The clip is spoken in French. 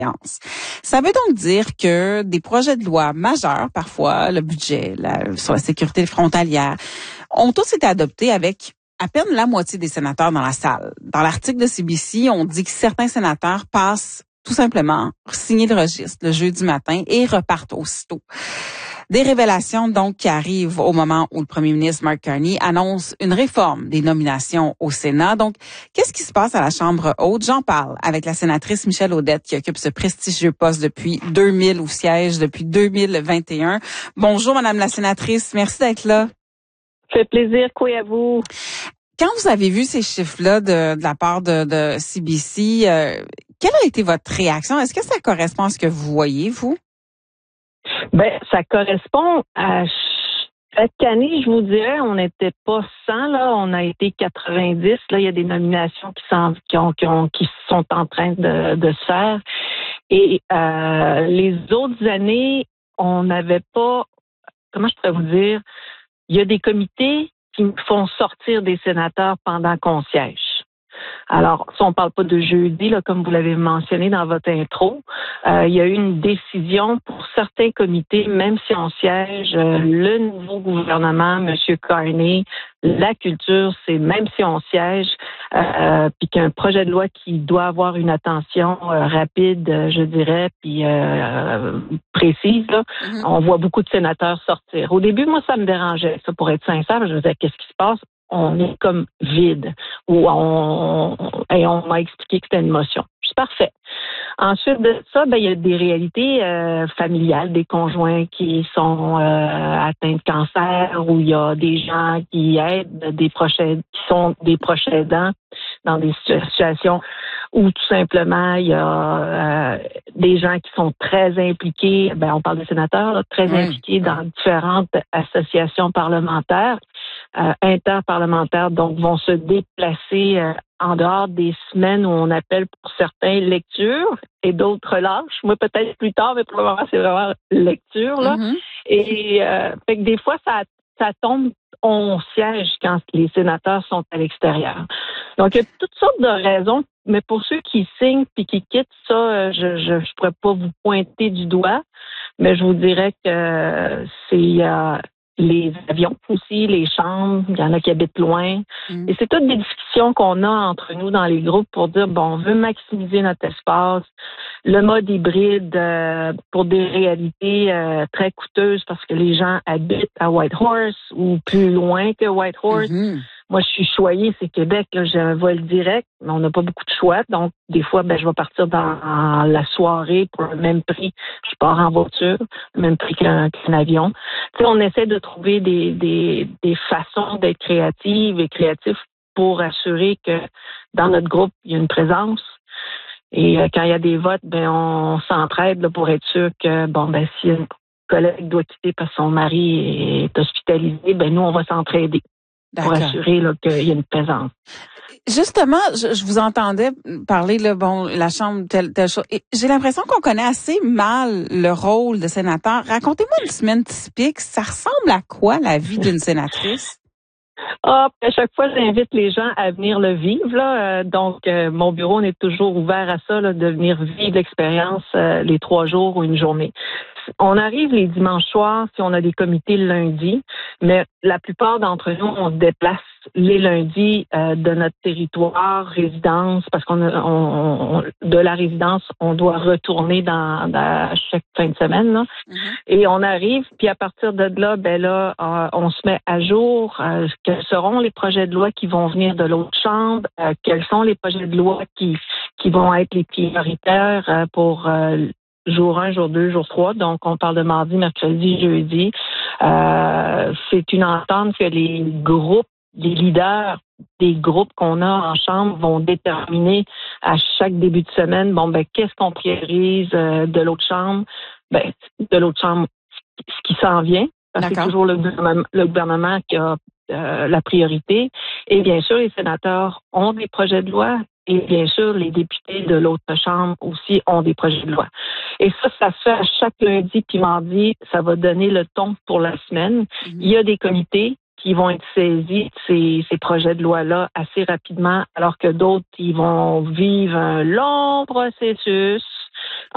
Ça veut donc dire que des projets de loi majeurs, parfois le budget, sur la sécurité frontalière, ont tous été adoptés avec à peine la moitié des sénateurs dans la salle. Dans l'article de CBC, on dit que certains sénateurs passent tout simplement signer le registre le jeudi matin et repartent aussitôt. Des révélations donc qui arrivent au moment où le premier ministre Mark Carney annonce une réforme des nominations au Sénat. Donc, qu'est-ce qui se passe à la Chambre haute? J'en parle avec la sénatrice Michèle Audette qui occupe ce prestigieux poste depuis 2000 ou siège depuis 2021. Bonjour, Madame la sénatrice. Merci d'être là. Ça fait plaisir. Quoi à vous? Quand vous avez vu ces chiffres-là de la part de CBC, quelle a été votre réaction? Est-ce que ça correspond à ce que vous voyez, vous? Ben, ça correspond à chaque année, je vous dirais, on n'était pas 100, là, on a été 90. Là, il y a des nominations qui sont en train de se faire. Et les autres années, on n'avait pas, comment je pourrais vous dire, il y a des comités qui font sortir des sénateurs pendant qu'on siège. Alors, si on parle pas de jeudi, là, comme vous l'avez mentionné dans votre intro, il y a eu une décision pour certains comités, même si on siège, le nouveau gouvernement, M. Carney, la culture, c'est même si on siège, puis qu'un projet de loi qui doit avoir une attention rapide, je dirais, puis précise, là, on voit beaucoup de sénateurs sortir. Au début, moi, ça me dérangeait, ça, pour être sincère, je me disais, qu'est-ce qui se passe? On est comme vide, et on m'a expliqué que c'était une motion. C'est parfait. Ensuite de ça, il y a des réalités familiales, des conjoints qui sont atteints de cancer, ou il y a des gens qui aident qui sont des proches aidants dans des situations où tout simplement il y a des gens qui sont très impliqués, on parle des sénateurs, là, très impliqués dans différentes associations parlementaires, interparlementaires, donc vont se déplacer en dehors des semaines où on appelle pour certains lecture et d'autres relâches. Moi, peut-être plus tard, mais pour le moment, c'est vraiment lecture, là. Et fait que des fois, ça tombe, on siège quand les sénateurs sont à l'extérieur. Donc, il y a toutes sortes de raisons, mais pour ceux qui signent puis qui quittent, ça, je pourrais pas vous pointer du doigt, mais je vous dirais que c'est les avions aussi, les chambres, il y en a qui habitent loin. Et c'est toutes des discussions qu'on a entre nous dans les groupes pour dire, on veut maximiser notre espace. Le mode hybride pour des réalités très coûteuses parce que les gens habitent à Whitehorse ou plus loin que Whitehorse. Moi, je suis choyée, c'est Québec, là, j'ai un vol direct, mais on n'a pas beaucoup de choix. Donc, des fois, je vais partir dans la soirée pour le même prix. Je pars en voiture, le même prix qu'un avion. Tu sais, on essaie de trouver des façons d'être créatives et créatifs pour assurer que dans notre groupe, il y a une présence. Et quand il y a des votes, on s'entraide là, pour être sûr que, si une collègue doit quitter parce que son mari est hospitalisé, nous, on va s'entraider. Pour assurer là, qu'il y a une présence. Justement, je vous entendais parler, là, la Chambre, telle chose. Et j'ai l'impression qu'on connaît assez mal le rôle de sénateur. Racontez-moi une semaine typique. Ça ressemble à quoi, la vie d'une sénatrice? À chaque fois, j'invite les gens à venir le vivre. Là. Donc, mon bureau, on est toujours ouvert à ça, là, de venir vivre l'expérience les 3 jours ou une journée. On arrive les dimanches soirs si on a des comités le lundi, mais la plupart d'entre nous, on se déplace les lundis de notre territoire, résidence, parce de la résidence, on doit retourner dans chaque fin de semaine. Là. Et on arrive, puis à partir de là, on se met à jour. Quels seront les projets de loi qui vont venir de l'autre chambre? Quels sont les projets de loi qui vont être les prioritaires pour jour 1, jour 2, jour 3. Donc, on parle de mardi, mercredi, jeudi. C'est une entente que les leaders des groupes qu'on a en chambre vont déterminer à chaque début de semaine, qu'est-ce qu'on priorise de l'autre chambre? De l'autre chambre, ce qui s'en vient. Parce que c'est toujours le gouvernement qui a la priorité. Et bien sûr, les sénateurs ont des projets de loi. Et bien sûr, les députés de l'autre chambre aussi ont des projets de loi. Et ça se fait à chaque lundi puis mardi. Ça va donner le ton pour la semaine. Il y a des comités qui vont être saisis de ces projets de loi-là assez rapidement, alors que d'autres, ils vont vivre un long processus